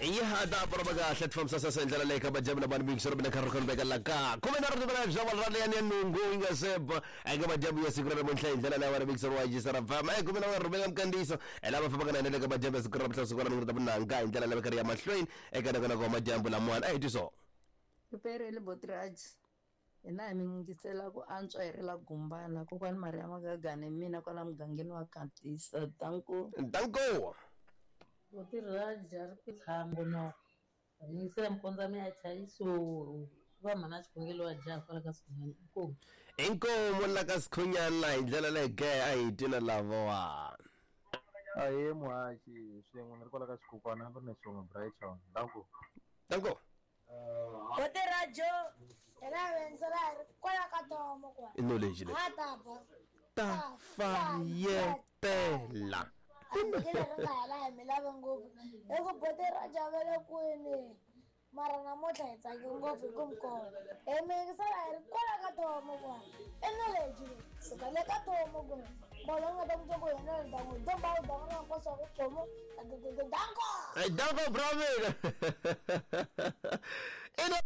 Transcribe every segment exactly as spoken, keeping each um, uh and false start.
iya da probaga platform sa sa ndlela le ka bajam na banbing sura bina karokon bega laka kuma na rdo bana jawal rale yan nungu inga seb ay ka bajam ya sigura mo ntla ndlela na wara big sura waji sara fam ay kuma na rdo kandiso ela ba fabaga na le ka bajam sigura bta sigura ngurda bana nga ndlela la kariya mashloin ay ka na ko majambu la mwan ay tiso pere le botraj ena mingisela ku antswa irela gumbana ko kwani Maria magagane mina kwala mugangeni wa Kantisa tanko tanko botraj jar ku thambo no ni se mponza mi achaiso ba mana chikongelo wa ja kwala kasikunyana ko enko mola kasikunyana ndlela le ke ay tina lavoa aye mwachi shengo nirikola kasikukwana ndo nesonga bright town tanko tanko Bote rajo era benzala kola katomo kwa knowledge le hata ba ta fa ye pela Andikile ranga la emela ngofu eko bote raja vele kwene mara namotlha etsa ke ngofu kumkona emekisala kola katomo kwa knowledge sekale katomo kwa bolonga tamtoko yena ndango domba udanga kwa so komo dango ay dango brother ina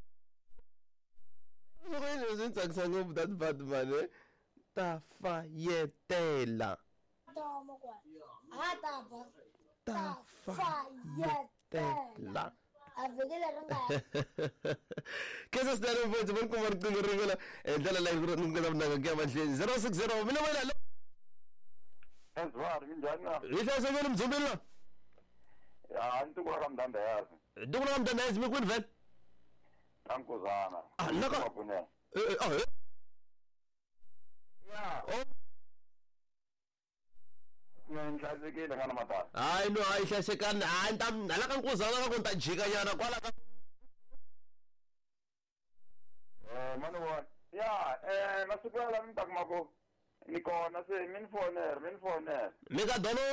Bueno, sin saxango dat bad man ta fa yetela tomo kwa hata ba ta fa yetela avegele ranga Kesa stare un po' ci come marco regola e dalla la nunca da una chiama zero six zero mina wala Ezwar minjana Ita sa galim zubilla ya antu ko ram dan da ya dugna am da nas mi kun vet tanko zana ah naka eh ah ya oh men kaze ke daga mata ay no ay siya sekan ay tam nalakan ko sana ko ta chika yana kwala ka eh manwa ya eh nasukala min takmako niko nase min phoner min phoner mi ka dono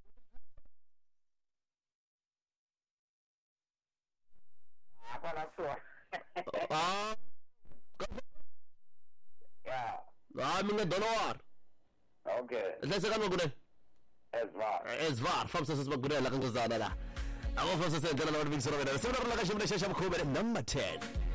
apa lakso ah ya ah mi ka dono war okay لا sekan mo gune ezwar ازفار خمسة ستة بقول لك انت زادنا اغو خمسة ستة انا وربيك سرور انا سرور لك شبنا شبكه نمبر عشرة